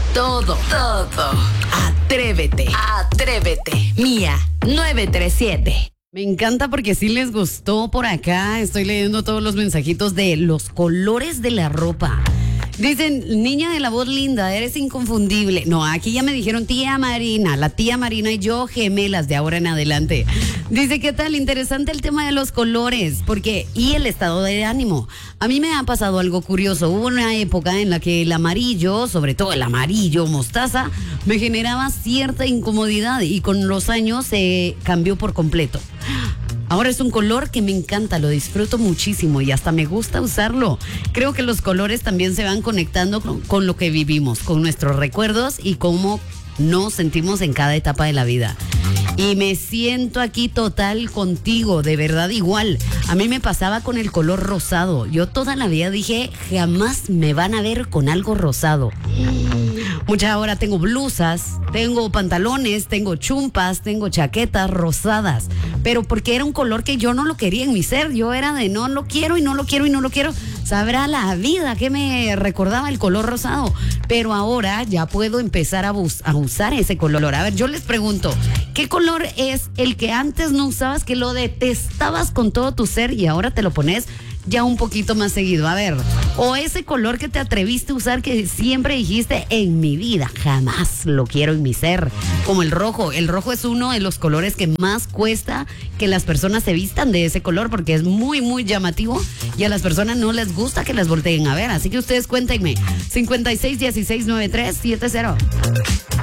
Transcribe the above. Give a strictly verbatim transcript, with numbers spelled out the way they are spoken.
todo, todo. Atrévete, atrévete. Mía nueve tres siete. Me encanta porque sí les gustó por acá. Estoy leyendo todos los mensajitos de los colores de la ropa. Dicen, niña de la voz linda, eres inconfundible. No, aquí ya me dijeron tía Marina, la tía Marina y yo gemelas de ahora en adelante. Dice, ¿qué tal? Interesante el tema de los colores, porque y el estado de ánimo. A mí me ha pasado algo curioso. Hubo una época en la que el amarillo, sobre todo el amarillo mostaza, me generaba cierta incomodidad y con los años se cambió por completo. Ahora es un color que me encanta, lo disfruto muchísimo y hasta me gusta usarlo. Creo que los colores también se van conectando con, con lo que vivimos, con nuestros recuerdos y cómo nos sentimos en cada etapa de la vida. Y me siento aquí total contigo, de verdad igual. A mí me pasaba con el color rosado. Yo toda la vida dije, jamás me van a ver con algo rosado. Muchas ahora tengo blusas, tengo pantalones, tengo chumpas, tengo chaquetas rosadas. Pero porque era un color que yo no lo quería en mi ser. Yo era de no lo quiero y no lo quiero y no lo quiero. Sabrá la vida que me recordaba el color rosado. Pero ahora ya puedo empezar a, bus- a usar ese color. A ver, yo les pregunto, ¿qué color es el que antes no usabas, que lo detestabas con todo tu ser y ahora te lo pones ya un poquito más seguido? A ver, o ese color que te atreviste a usar que siempre dijiste, en mi vida jamás lo quiero en mi ser, como el rojo. El rojo es uno de los colores que más cuesta que las personas se vistan de ese color porque es muy muy llamativo y a las personas no les gusta que las volteen a ver, así que ustedes cuéntenme. Cincuenta y seis dieciséis noventa y tres setenta.